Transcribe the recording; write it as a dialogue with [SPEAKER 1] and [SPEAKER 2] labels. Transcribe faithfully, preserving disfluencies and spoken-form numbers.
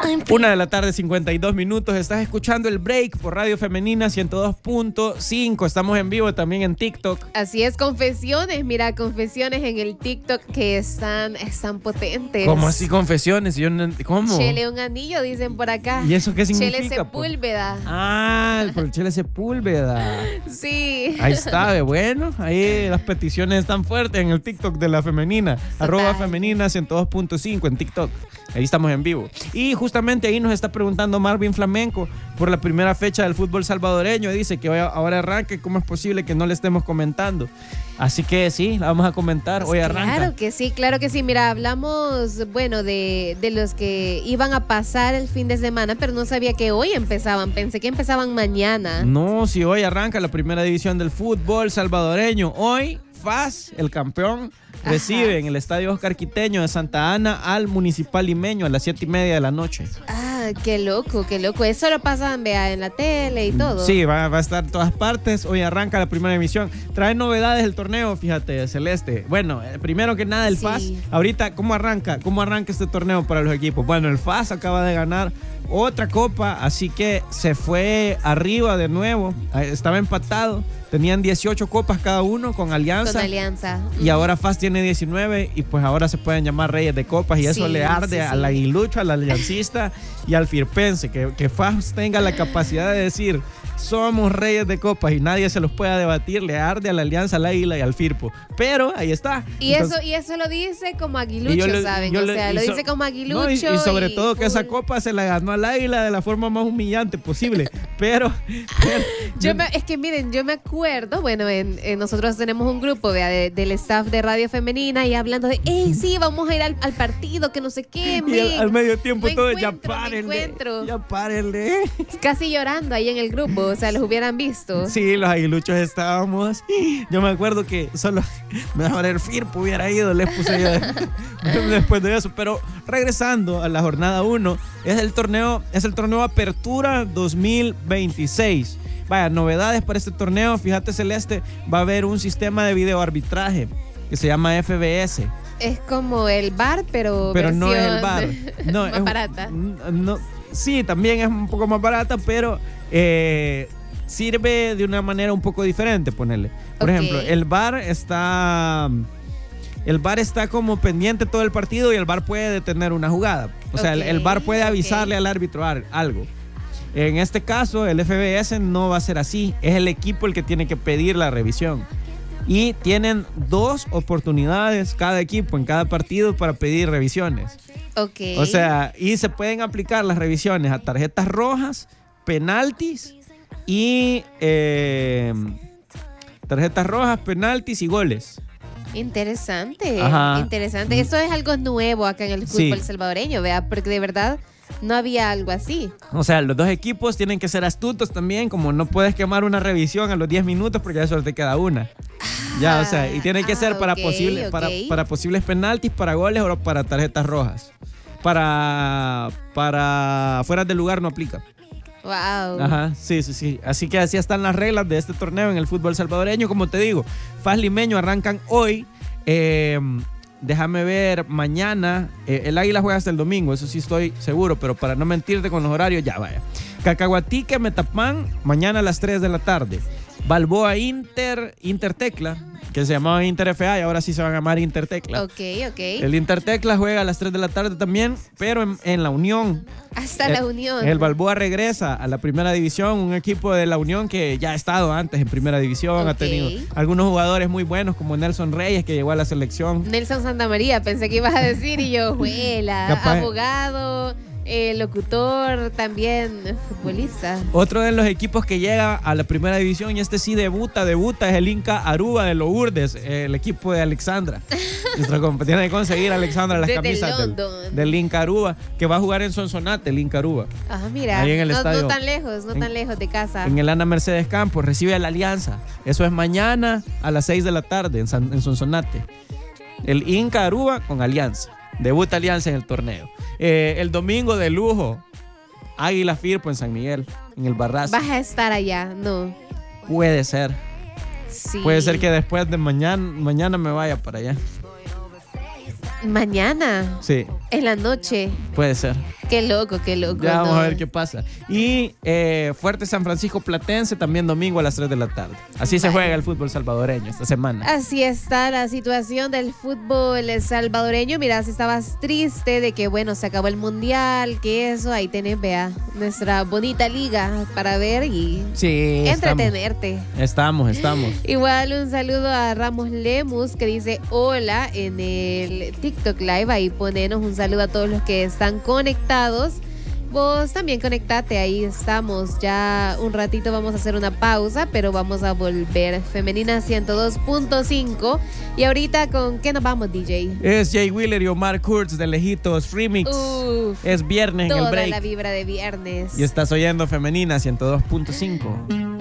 [SPEAKER 1] Una de la tarde, cincuenta y dos minutos. Estás escuchando El Break por Radio Femenina ciento dos punto cinco. Estamos en vivo también en TikTok.
[SPEAKER 2] Así es, confesiones. Mira, confesiones en el TikTok que están, están potentes.
[SPEAKER 1] ¿Cómo así confesiones? Yo no, ¿Cómo?
[SPEAKER 2] Chele un anillo, dicen por acá.
[SPEAKER 1] ¿Y eso qué significa?
[SPEAKER 2] Chele Sepúlveda.
[SPEAKER 1] Po? Ah, por el Chele Sepúlveda.
[SPEAKER 2] Sí.
[SPEAKER 1] Ahí está, bueno. Ahí las peticiones están fuertes en el TikTok de la Femenina. Total. Arroba Femenina ciento dos punto cinco en TikTok. Ahí estamos en vivo. Y justamente ahí nos está preguntando Marvin Flamenco por la primera fecha del fútbol salvadoreño. Dice que hoy, ahora arranca. ¿Cómo es posible que no le estemos comentando? Así que sí, la vamos a comentar. Hoy arranca.
[SPEAKER 2] Claro que sí, claro que sí. Mira, hablamos, bueno, de, de los que iban a pasar el fin de semana, pero no sabía que hoy empezaban. Pensé que empezaban mañana.
[SPEAKER 1] No, si hoy arranca la primera división del fútbol salvadoreño. Hoy F A S, el campeón, recibe Ajá. en el Estadio Oscar Quiteño de Santa Ana al Municipal Limeño a las siete y media de la noche.
[SPEAKER 2] Ah, qué loco, qué loco. Eso lo pasan, vea, en la tele y todo.
[SPEAKER 1] Sí, va, va a estar en todas partes. Hoy arranca la primera emisión. Trae novedades el torneo, fíjate, Celeste. Bueno, primero que nada el sí. F A S. Ahorita, ¿cómo arranca? ¿Cómo arranca este torneo para los equipos? Bueno, el F A S acaba de ganar otra copa, así que se fue arriba de nuevo. Estaba empatado. Tenían dieciocho copas cada uno con Alianza.
[SPEAKER 2] Con Alianza.
[SPEAKER 1] Y ahora F A S tiene diecinueve y pues ahora se pueden llamar reyes de copas y eso sí, le arde sí, sí. al aguilucho, al aliancista y al firpense. Que, que F A S tenga la capacidad de decir somos reyes de copas y nadie se los pueda debatir, le arde a la Alianza, al Águila y al Firpo. Pero ahí está.
[SPEAKER 2] Y, Entonces, eso, y eso lo dice como aguilucho, lo, ¿saben? O sea, lo so, dice como aguilucho.
[SPEAKER 1] No, y, y sobre
[SPEAKER 2] y,
[SPEAKER 1] todo que esa copa se la ganó al Águila de la forma más humillante posible. pero, pero
[SPEAKER 2] yo me, es que miren, yo me acuerdo, bueno, en, en nosotros tenemos un grupo de, de, del staff de Radio Femenina y hablando de, hey, sí, vamos a ir al, al partido, que no sé qué.
[SPEAKER 1] Y al, al medio tiempo
[SPEAKER 2] no
[SPEAKER 1] todo, ya párenle. Ya párenle.
[SPEAKER 2] Casi llorando ahí en el grupo. O sea, los hubieran visto.
[SPEAKER 1] Sí, los aguiluchos estábamos. Yo me acuerdo que solo mejor el Firpo hubiera ido, les puse yo después de eso. Pero regresando a la jornada uno, es el torneo, es el torneo Apertura dos mil veintiséis. Vaya, novedades para este torneo. Fíjate, Celeste, va a haber un sistema de videoarbitraje que se llama F B S.
[SPEAKER 2] Es como el V A R, pero
[SPEAKER 1] Pero no es el V A R. No,
[SPEAKER 2] más
[SPEAKER 1] es,
[SPEAKER 2] barata.
[SPEAKER 1] No, sí, también es un poco más barata, pero eh, sirve de una manera un poco diferente, ponerle. Por okay. ejemplo, el V A R está... El V A R está como pendiente todo el partido y el V A R puede detener una jugada. O sea, okay. el, el V A R puede avisarle okay. al árbitro algo. En este caso, el F B S no va a ser así. Es el equipo el que tiene que pedir la revisión. Y tienen dos oportunidades cada equipo en cada partido para pedir revisiones.
[SPEAKER 2] Ok.
[SPEAKER 1] O sea, y se pueden aplicar las revisiones a tarjetas rojas, penaltis y eh, tarjetas rojas, penaltis y goles.
[SPEAKER 2] Interesante,
[SPEAKER 1] Ajá.
[SPEAKER 2] interesante. Eso es algo nuevo acá en el fútbol
[SPEAKER 1] sí.
[SPEAKER 2] salvadoreño, vea, porque de verdad no había algo así.
[SPEAKER 1] O sea, los dos equipos tienen que ser astutos también, como no puedes quemar una revisión a los diez minutos porque ya solo te queda una. Ah, ya, o sea, y tiene que ah, ser para, okay, posible, okay. para, para posibles penaltis, para goles o para tarjetas rojas. Para, para fuera de lugar no aplica.
[SPEAKER 2] Wow.
[SPEAKER 1] Ajá, sí, sí, sí. Así que así están las reglas de este torneo en el fútbol salvadoreño. Como te digo, F A S Limeño arrancan hoy. Eh, déjame ver, mañana. Eh, el Águila juega hasta el domingo, eso sí estoy seguro, pero para no mentirte con los horarios, ya vaya. Cacahuatique, Metapán, mañana a las tres de la tarde. Balboa Inter, Intertecla, que se llamaba Inter F A y ahora sí se va a llamar Intertecla.
[SPEAKER 2] Ok, ok.
[SPEAKER 1] El Intertecla juega a las tres de la tarde también, pero en, en la Unión.
[SPEAKER 2] Hasta
[SPEAKER 1] el,
[SPEAKER 2] la Unión.
[SPEAKER 1] El Balboa regresa a la primera división, un equipo de la Unión que ya ha estado antes en primera división, okay. Ha tenido algunos jugadores muy buenos como Nelson Reyes, que llegó a la selección.
[SPEAKER 2] Nelson Santamaría, pensé que ibas a decir, y yo, juela, Capaz... abogado... Eh, locutor, también futbolista.
[SPEAKER 1] Otro de los equipos que llega a la primera división, y este sí debuta, debuta, es el Inca Aruba de Lourdes, el equipo de Alexandra. Nuestra compañera de conseguir a Alexandra las
[SPEAKER 2] Desde
[SPEAKER 1] camisas del, del Inca Aruba, que va a jugar en Sonsonate, el Inca Aruba.
[SPEAKER 2] Ah, mira,
[SPEAKER 1] ahí en el
[SPEAKER 2] no,
[SPEAKER 1] estadio,
[SPEAKER 2] no tan lejos, no
[SPEAKER 1] en,
[SPEAKER 2] tan lejos de casa.
[SPEAKER 1] En el Ana Mercedes Campos, recibe a la Alianza. Eso es mañana a las seis de la tarde en, San, en Sonsonate. El Inca Aruba con Alianza. Debuta Alianza en el torneo. Eh, el domingo de lujo, Águila Firpo en San Miguel, en el Barrazo.
[SPEAKER 2] ¿Vas a estar allá? No.
[SPEAKER 1] Puede ser.
[SPEAKER 2] Sí.
[SPEAKER 1] Puede ser que después de mañana, mañana me vaya para allá.
[SPEAKER 2] ¿Mañana?
[SPEAKER 1] Sí.
[SPEAKER 2] ¿En la noche?
[SPEAKER 1] Puede ser.
[SPEAKER 2] Qué loco, qué loco.
[SPEAKER 1] Ya vamos
[SPEAKER 2] ¿no?
[SPEAKER 1] a ver qué pasa. Y eh, Fuerte San Francisco Platense también domingo a las tres de la tarde. Así se
[SPEAKER 2] Vale.
[SPEAKER 1] juega el fútbol salvadoreño esta semana.
[SPEAKER 2] Así está la situación del fútbol salvadoreño. Mira, si estabas triste de que, bueno, se acabó el mundial, que eso, ahí tenés, vea, nuestra bonita liga para ver y
[SPEAKER 1] Sí,
[SPEAKER 2] entretenerte.
[SPEAKER 1] Estamos, estamos.
[SPEAKER 2] Igual un saludo a Ramos Lemus que dice hola en el TikTok Live. Ahí ponenos un saludo a todos los que están conectados. Vos también conectate, ahí estamos. Ya un ratito vamos a hacer una pausa, pero vamos a volver. Femenina ciento dos punto cinco. Y ahorita, ¿con qué nos vamos, D J?
[SPEAKER 1] Es Jay Wheeler y Omar Kurtz de Lejitos Remix.
[SPEAKER 2] Uf,
[SPEAKER 1] Es viernes en el
[SPEAKER 2] toda
[SPEAKER 1] break.
[SPEAKER 2] la vibra de viernes.
[SPEAKER 1] Y estás oyendo Femenina ciento dos punto cinco.